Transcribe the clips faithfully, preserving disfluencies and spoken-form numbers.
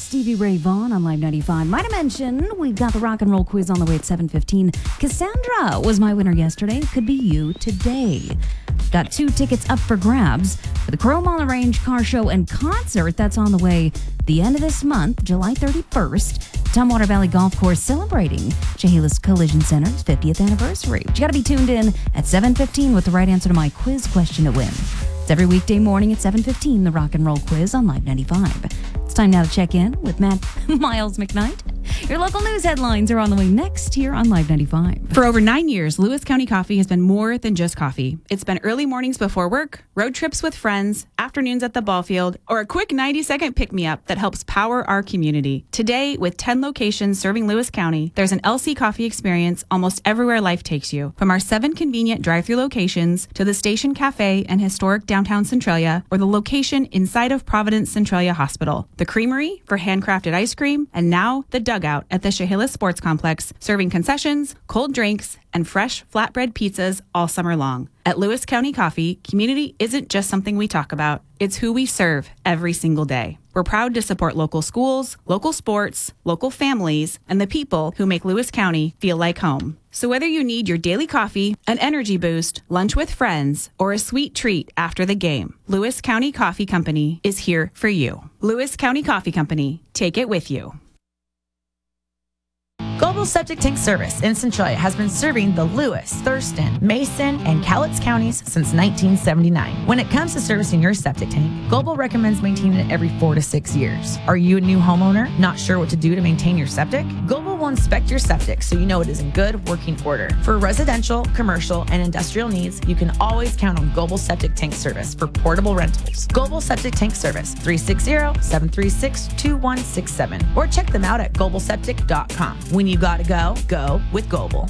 Stevie Ray Vaughan on Live ninety-five. Might have mentioned we've got the rock and roll quiz on the way at seven fifteen. Cassandra was my winner yesterday. Could be you today. Got two tickets up for grabs for the Chrome on the Range car show and concert that's on the way the end of this month, July thirty-first. Tumwater Valley Golf Course celebrating Chehalis Collision Center's fiftieth anniversary. But you got to be tuned in at seven fifteen with the right answer to my quiz question to win. It's every weekday morning at seven fifteen, the Rock and Roll Quiz on Live ninety-five. It's time now to check in with Matt Miles McKnight. Your local news headlines are on the way next here on Live ninety-five. For over nine years, Lewis County Coffee has been more than just coffee. It's been early mornings before work, road trips with friends, afternoons at the ball field, or a quick ninety-second pick-me-up that helps power our community. Today, with ten locations serving Lewis County, there's an L C Coffee experience almost everywhere life takes you. From our seven convenient drive-thru locations to the Station Cafe and historic downtown Centralia, or the location inside of Providence Centralia Hospital. The Creamery for handcrafted ice cream, and now the Dugout at the Chehalis Sports Complex, serving concessions, cold drinks, and fresh flatbread pizzas all summer long. At Lewis County Coffee, community isn't just something we talk about. It's who we serve every single day. We're proud to support local schools, local sports, local families, and the people who make Lewis County feel like home. So whether you need your daily coffee, an energy boost, lunch with friends, or a sweet treat after the game, Lewis County Coffee Company is here for you. Lewis County Coffee Company, take it with you. Global Septic Tank Service in Centralia has been serving the Lewis, Thurston, Mason, and Cowlitz counties since nineteen seventy-nine. When it comes to servicing your septic tank, Global recommends maintaining it every four to six years. Are you a new homeowner, not sure what to do to maintain your septic? Global will inspect your septic so you know it is in good working order. For residential, commercial, and industrial needs, you can always count on Global Septic Tank Service for portable rentals. Global Septic Tank Service, three six zero, seven three six, two one six seven, or check them out at global septic dot com. When you gotta go, go with Global.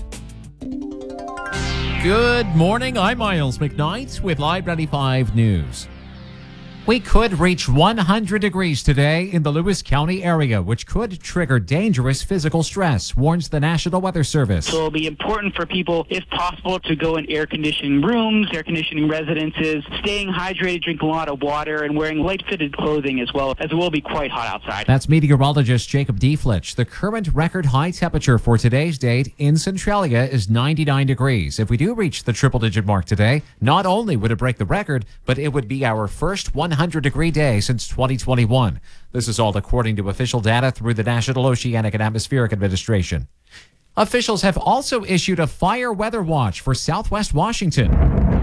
Good morning. I'm Miles McKnight with Live ninety-five News. We could reach one hundred degrees today in the Lewis County area, which could trigger dangerous physical stress, warns the National Weather Service. So it'll be important for people, if possible, to go in air conditioning rooms, air conditioning residences, staying hydrated, drinking a lot of water, and wearing light-fitted clothing as well, as it will be quite hot outside. That's meteorologist Jacob Deflitch. The current record high temperature for today's date in Centralia is ninety-nine degrees. If we do reach the triple-digit mark today, not only would it break the record, but it would be our first one hundred degree day since twenty twenty-one. This is all according to official data through the National Oceanic and Atmospheric Administration. Officials have also issued a fire weather watch for southwest Washington,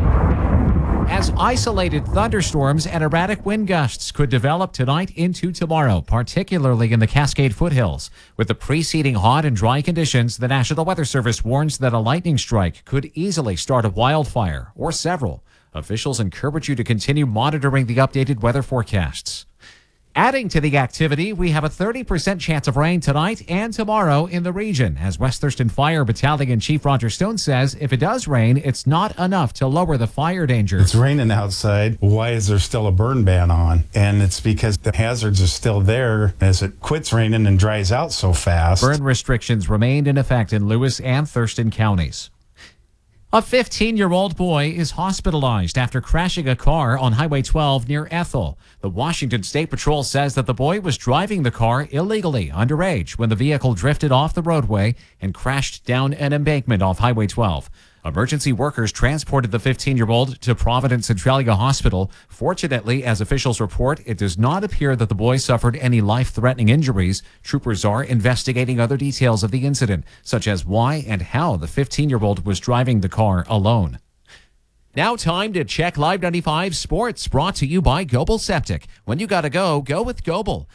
as isolated thunderstorms and erratic wind gusts could develop tonight into tomorrow, particularly in the Cascade foothills. With the preceding hot and dry conditions, the National Weather Service warns that a lightning strike could easily start a wildfire or several. Officials encourage you to continue monitoring the updated weather forecasts. Adding to the activity, we have a thirty percent chance of rain tonight and tomorrow in the region. As West Thurston Fire Battalion Chief Roger Stone says, if it does rain, it's not enough to lower the fire danger. It's raining outside. Why is there still a burn ban on? And it's because the hazards are still there as it quits raining and dries out so fast. Burn restrictions remained in effect in Lewis and Thurston counties. A fifteen-year-old boy is hospitalized after crashing a car on Highway twelve near Ethel. The Washington State Patrol says that the boy was driving the car illegally underage when the vehicle drifted off the roadway and crashed down an embankment off Highway twelve. Emergency workers transported the fifteen-year-old to Providence Centralia Hospital. Fortunately, as officials report, it does not appear that the boy suffered any life-threatening injuries. Troopers are investigating other details of the incident, such as why and how the fifteen-year-old was driving the car alone. Now time to check Live ninety-five Sports, brought to you by Global Septic. When you gotta go, go with Global.